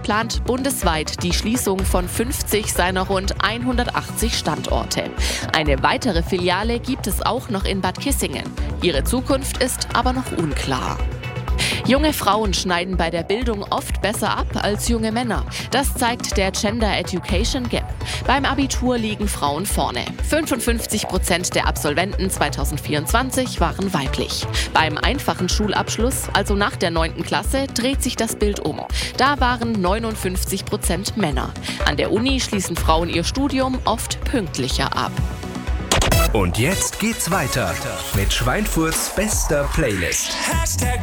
plant bundesweit die Schließung von 50 seiner rund 180 Standorte. Eine weitere Filiale gibt es auch noch in Bad Kissingen. Ihre Zukunft ist aber noch unklar. Junge Frauen schneiden bei der Bildung oft besser ab als junge Männer. Das zeigt der Gender Education Gap. Beim Abitur liegen Frauen vorne. 55% der Absolventen 2024 waren weiblich. Beim einfachen Schulabschluss, also nach der 9. Klasse, dreht sich das Bild um. Da waren 59% Männer. An der Uni schließen Frauen ihr Studium oft pünktlicher ab. Und jetzt geht's weiter mit Schweinfurts bester Playlist.